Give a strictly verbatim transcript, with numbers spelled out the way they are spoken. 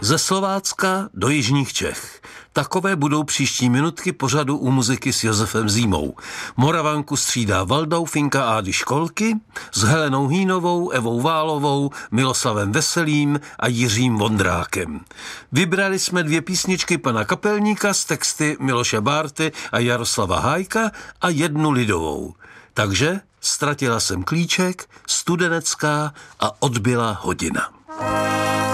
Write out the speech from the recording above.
Ze Slovácka do jižních Čech. Takové budou příští minutky pořadu U muziky s Josefem Zímou. Moravanku střídá Valdou Finka Ády Školky s Helenou Hýnovou, Evou Válovou, Miloslavem Veselým a Jiřím Vondrákem. Vybrali jsme dvě písničky pana Kapelníka z texty Miloše Bárty a Jaroslava Hájka a jednu lidovou. Takže Ztratila jsem klíček, Studenecká a Odbyla hodina.